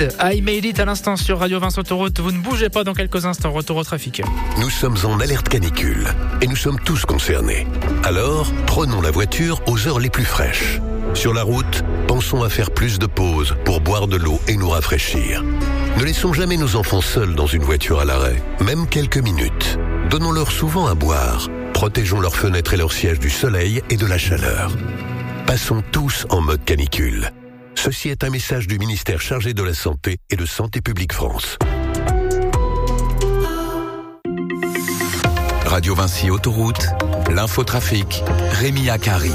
Kid, I Made It à l'instant sur Radio Vinci Autoroute. Vous ne bougez pas, dans quelques instants, retour au trafic. Nous sommes en alerte canicule et nous sommes tous concernés. Alors, prenons la voiture aux heures les plus fraîches. Sur la route, pensons à faire plus de pauses pour boire de l'eau et nous rafraîchir. Ne laissons jamais nos enfants seuls dans une voiture à l'arrêt, même quelques minutes. Donnons-leur souvent à boire. Protégeons leurs fenêtres et leurs sièges du soleil et de la chaleur. Passons tous en mode canicule. Ceci est un message du ministère chargé de la Santé et de Santé publique France. Radio Vinci Autoroute, l'infotrafic, Rémi Akari.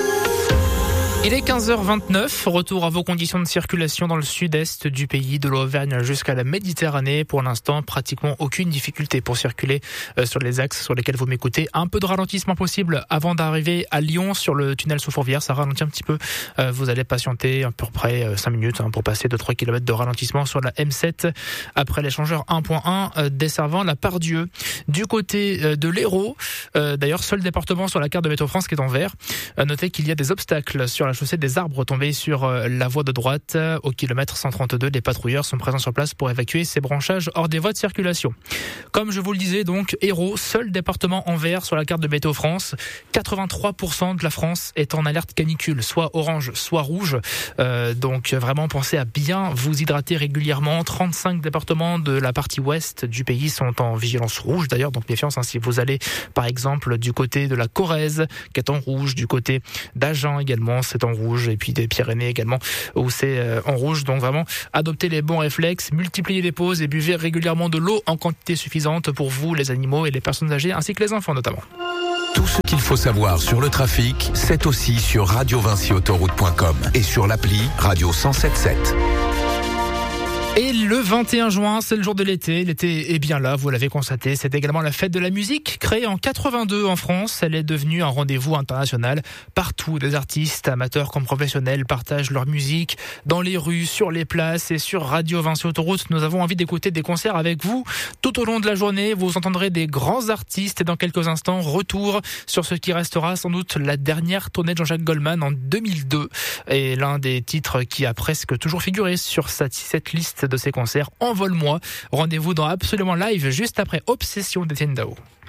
Il est 15h29, retour à vos conditions de circulation dans le sud-est du pays, de l'Auvergne jusqu'à la Méditerranée. Pour l'instant, pratiquement aucune difficulté pour circuler sur les axes sur lesquels vous m'écoutez. Un peu de ralentissement possible avant d'arriver à Lyon sur le tunnel sous Fourvière. Ça ralentit un petit peu. Vous allez patienter à peu près 5 minutes pour passer de 3 km de ralentissement sur la M7 après l'échangeur 1.1 desservant la Pardieu. Du côté de l'Hérault, d'ailleurs, seul département sur la carte de Météo France qui est en vert. Notez qu'il y a des obstacles sur la chaussée, des arbres tombés sur la voie de droite. Au kilomètre 132, les patrouilleurs sont présents sur place pour évacuer ces branchages hors des voies de circulation. Comme je vous le disais, donc, Hérault, seul département en vert sur la carte de Météo France. 83% de la France est en alerte canicule, soit orange, soit rouge. Donc vraiment, pensez à bien vous hydrater régulièrement. 35 départements de la partie ouest du pays sont en vigilance rouge d'ailleurs, donc méfiance si vous allez par exemple du côté de la Corrèze, qui est en rouge, du côté d'Agen également, c'est en rouge, et puis des Pyrénées également où c'est en rouge. Donc vraiment, adoptez les bons réflexes, multipliez les pauses et buvez régulièrement de l'eau en quantité suffisante pour vous, les animaux et les personnes âgées, ainsi que les enfants notamment. Tout ce qu'il faut savoir sur le trafic, c'est aussi sur radiovinciautoroute.com et sur l'appli Radio 107.7. Et le 21 juin, c'est le jour de l'été. L'été est bien là, vous l'avez constaté. C'est également la fête de la musique, créée en 82 en France. Elle est devenue un rendez-vous international. Partout, des artistes, amateurs comme professionnels, partagent leur musique dans les rues, sur les places et sur Radio Vinci Autoroute. Nous avons envie d'écouter des concerts avec vous. Tout au long de la journée, vous entendrez des grands artistes et dans quelques instants, retour sur ce qui restera sans doute la dernière tournée de Jean-Jacques Goldman en 2002. Et l'un des titres qui a presque toujours figuré sur cette liste de ces concerts, Envole-moi. Rendez-vous dans Absolument Live juste après Obsession d'Étienne Dao.